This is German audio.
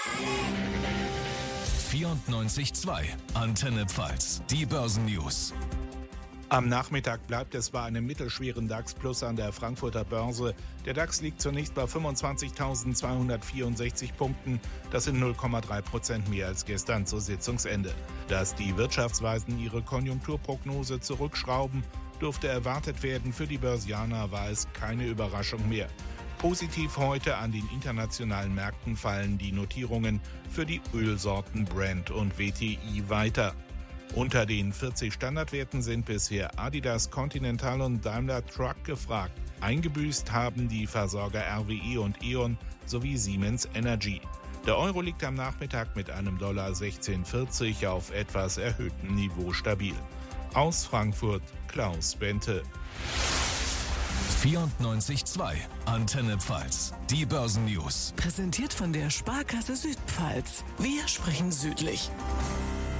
94.2 Antenne Pfalz, die Börsennews. Am Nachmittag bleibt es bei einem mittelschweren DAX Plus an der Frankfurter Börse. Der DAX liegt zunächst bei 25.264 Punkten. Das sind 0,3% mehr als gestern zu Sitzungsende. Dass die Wirtschaftsweisen ihre Konjunkturprognose zurückschrauben, dürfte erwartet werden. Für die Börsianer war es keine Überraschung mehr. Positiv heute an den internationalen Märkten fallen die Notierungen für die Ölsorten Brent und WTI weiter. Unter den 40 Standardwerten sind bisher Adidas, Continental und Daimler Truck gefragt. Eingebüßt haben die Versorger RWE und E.ON sowie Siemens Energy. Der Euro liegt am Nachmittag mit einem $16,40 auf etwas erhöhtem Niveau stabil. Aus Frankfurt, Klaus Bente. 94.2 Antenne Pfalz, die Börsennews. Präsentiert von der Sparkasse Südpfalz. Wir sprechen südlich.